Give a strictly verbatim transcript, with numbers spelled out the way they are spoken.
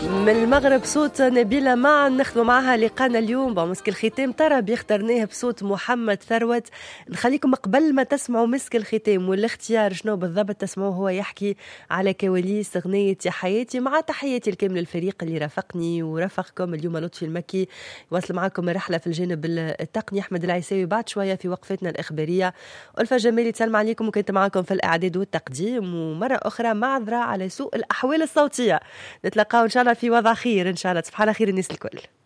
من المغرب صوت نبيلة معا نخدموا معها لقانا اليوم بمسك الختام طرب اخترناه بصوت محمد ثروت. نخليكم قبل ما تسمعوا مسك الختام والاختيار شنو بالضبط تسمعوه هو يحكي على كواليس أغنية يا حياتي، مع تحياتي الكامل الفريق اللي رافقني ورافقكم اليوم. لطفي المكي واصل معكم الرحلة في الجانب التقني، أحمد العيساوي بعد شوية في وقفتنا الإخبارية، ألفا جمالي تسلم عليكم وكنت معكم في الإعداد والتقديم، ومرة أخرى معذرة على سوء الأحوال الصوتية. نتلقاو إن شاء الله في وضع خير إن شاء الله. تصبحوا على خير الناس الكل.